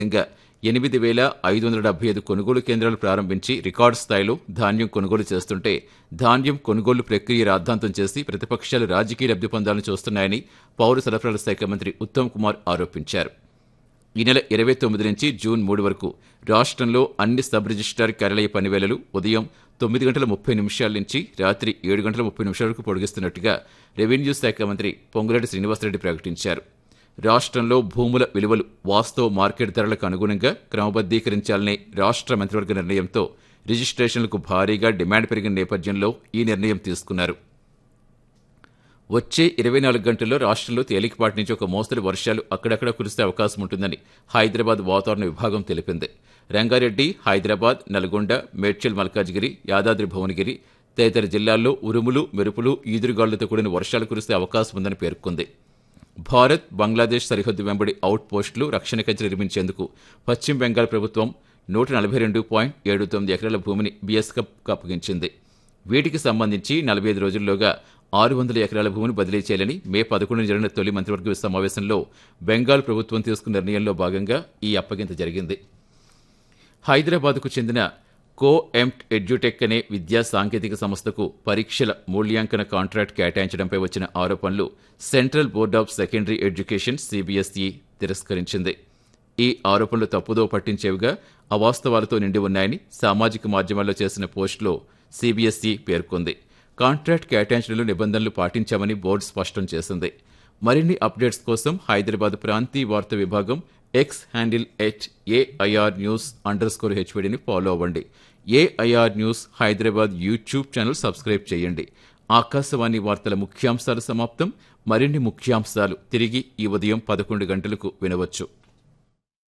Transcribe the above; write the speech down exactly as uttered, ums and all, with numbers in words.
ఇంకా ఎనిమిది వేల ఐదు వందల డెబ్బై ఐదు కొనుగోలు కేంద్రాలు ప్రారంభించి రికార్డు స్థాయిలో ధాన్యం కొనుగోలు చేస్తుంటే ధాన్యం కొనుగోలు ప్రక్రియ రాద్ధాంతం చేసి ప్రతిపక్షాలు రాజకీయ లబ్ధి పొందాలని చూస్తున్నాయని పౌర సరఫరాల శాఖ మంత్రి ఉత్తమ్ కుమార్ ఆరోపించారు. ఈ నెల ఇరవై తొమ్మిది నుంచి జూన్ మూడు వరకు రాష్ట్రంలో అన్ని సబ్ రిజిస్ట్రార్ కార్యాలయ పనివేళలు ఉదయం తొమ్మిది గంటల ముప్పై నిమిషాల నుంచి రాత్రి ఏడు గంటల ముప్పై నిమిషాల వరకు పొడిగిస్తున్నట్టుగా రెవెన్యూ శాఖ మంత్రి పొంగులేటి శ్రీనివాసరెడ్డి ప్రకటించారు. రాష్ట్రంలో భూముల విలువలు వాస్తవ మార్కెట్ ధరలకు అనుగుణంగా క్రమబద్దీకరించాలనే రాష్ట్ర మంత్రివర్గ నిర్ణయంతో రిజిస్ట్రేషన్లకు భారీగా డిమాండ్ పెరిగిన నేపథ్యంలో ఈ నిర్ణయం తీసుకున్నారు. వచ్చే ఇరవై నాలుగు గంటల్లో రాష్ట్రంలో తేలికపాటి నుంచి ఒక మోస్తరు వర్షాలు అక్కడక్కడ కురిసే అవకాశం ఉంటుందని హైదరాబాద్ వాతావరణ విభాగం తెలిపింది. రంగారెడ్డి, హైదరాబాద్, నల్గొండ, మేడ్చల్, మల్కాజ్గిరి, యాదాద్రి భువనగిరి తదితర జిల్లాల్లో ఉరుములు, మెరుపులు, ఈదురుగాలులతో కూడిన వర్షాలు కురిసే అవకాశం ఉందని పేర్కొంది. భారత్, బంగ్లాదేశ్ సరిహద్దు వెంబడి అవుట్ పోస్టులు, రక్షణ కంచె నిర్మించేందుకు పశ్చిమ బెంగాల్ ప్రభుత్వం నూట నలభై రెండు పాయింట్ ఏడు తొమ్మిది ఎకరాల భూమిని బీఎస్ఎఫ్కు అప్పగించింది. వీటికి సంబంధించి నలభై ఐదు రోజుల్లోగా ఆరు వందల ఎకరాల భూమిని బదిలీ చేయాలని మే పదకొండున జరిగిన తొలి మంత్రివర్గ సమావేశంలో బెంగాల్ ప్రభుత్వం తీసుకున్న నిర్ణయంలో భాగంగా ఈ అప్పగింత జరిగింది. హైదరాబాద్కు చెందిన కో ఎంప్ట్ ఎడ్యుటెక్ అనే విద్యా సాంకేతిక సంస్థకు పరీక్షల మూల్యాంకన కాంట్రాక్ట్ కేటాయించడంపై వచ్చిన ఆరోపణలు central board of secondary education CBSE తిరస్కరించింది. ఈ ఆరోపణలు తప్పుదో పట్టించేవిగా అవాస్తవాలతో నిండి ఉన్నాయని సామాజిక మాధ్యమాల్లో చేసిన పోస్టులో సీబీఎస్ఈ పేర్కొంది. కాంట్రాక్ట్ కేటాయించడంలో నిబంధనలు పాటించామని బోర్డు స్పష్టం చేసింది. మరిన్ని అప్డేట్స్ కోసం హైదరాబాద్ ప్రాంతీయ వార్తా విభాగం X handle at AIR news under score హెచ్వీడీని follow అవ్వండి. AIR news Hyderabad YouTube channel subscribe చేయండి. ఆకాశవాణి వార్తల ముఖ్యాంశాలు సమాప్తం. మరిన్ని ముఖ్యాంశాలు తిరిగి ఈ ఉదయం పదకొండు గంటలకు వినవచ్చు.